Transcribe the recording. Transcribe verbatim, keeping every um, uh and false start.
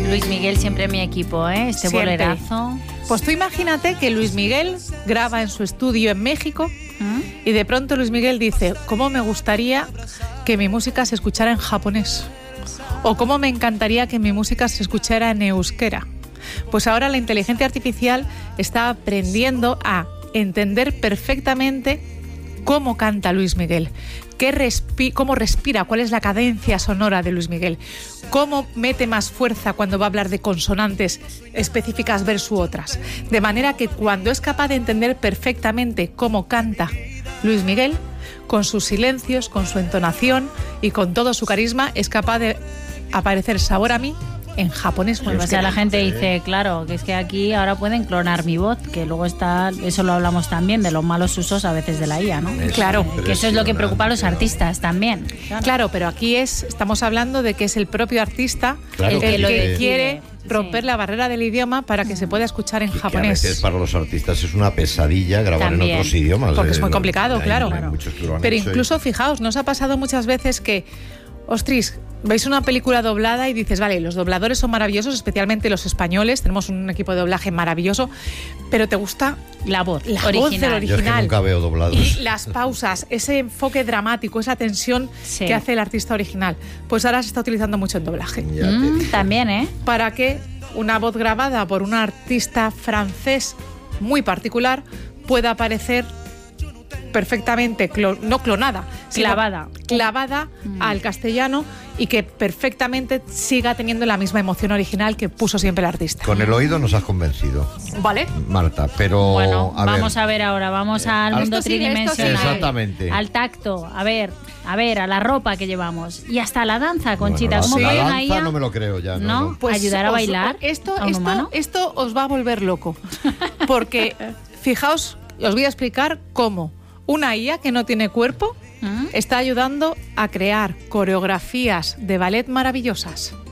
Luis Miguel siempre mi equipo, ¿eh? Este Siempre. bolerazo. Pues tú imagínate que Luis Miguel graba en su estudio en México ¿Mm? y de pronto Luis Miguel dice, ¿cómo me gustaría que mi música se escuchara en japonés? O cómo me encantaría que mi música se escuchara en euskera. Pues ahora la inteligencia artificial está aprendiendo a entender perfectamente cómo canta Luis Miguel, qué respi- cómo respira, cuál es la cadencia sonora de Luis Miguel, cómo mete más fuerza cuando va a hablar de consonantes específicas versus otras. De manera que cuando es capaz de entender perfectamente cómo canta Luis Miguel, con sus silencios, con su entonación y con todo su carisma, es capaz de aparecer Sabor a mí en japonés. Pues o sea, la gente dice, claro, que es que aquí ahora pueden clonar mi voz, que luego está, eso lo hablamos también, de los malos usos a veces de la I A, ¿no? Es claro. Eh, que eso es lo que preocupa a los artistas también. Claro, claro, pero aquí es, estamos hablando de que es el propio artista Claro, el que, que lo decide. que quiere romper sí. la barrera del idioma para que se pueda escuchar en que, japonés. Que a veces para los artistas es una pesadilla grabar También. en otros idiomas. Porque es eh, muy complicado, hay, claro. hay muchos que lo han Pero hecho incluso, y... fijaos, ¿nos ha pasado muchas veces que, ostras, veis una película doblada y dices, vale, los dobladores son maravillosos, especialmente los españoles, tenemos un equipo de doblaje maravilloso, pero te gusta la voz, la original. voz del original. Yo es que nunca veo doblados. Y las pausas, ese enfoque dramático, esa tensión sí. que hace el artista original. Pues ahora se está utilizando mucho en doblaje. Mm, también, ¿eh? Para que una voz grabada por un artista francés muy particular pueda aparecer perfectamente, clon, no clonada, sino clavada, clavada mm. al castellano y que perfectamente siga teniendo la misma emoción original que puso siempre el artista. Con el oído nos has convencido. Vale. Marta, pero... Bueno, a vamos ver. a ver ahora, vamos eh, al mundo tridimensional. Exactamente. Al tacto, a ver, a ver, a la ropa que llevamos. Y hasta la danza, Conchita. Bueno, ¿Cómo la, puede la una danza I A? no me lo creo ya. No, ¿No? no. Pues ayudar a os, bailar esto, a un esto, humano. Esto os va a volver loco. Porque, fijaos, os voy a explicar cómo una I A que no tiene cuerpo está ayudando a crear coreografías de ballet maravillosas.